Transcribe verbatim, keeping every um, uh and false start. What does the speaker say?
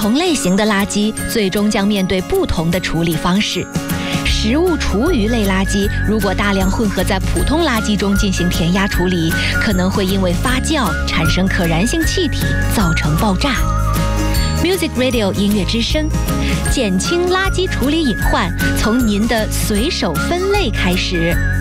同类型的垃圾最终将面对不同的处理方式。食物厨余类垃圾如果大量混合在普通垃圾中进行填压处理，可能会因为发酵产生可燃性气体，造成爆炸。Music Radio 音乐之声，减轻垃圾处理隐患，从您的随手分类开始。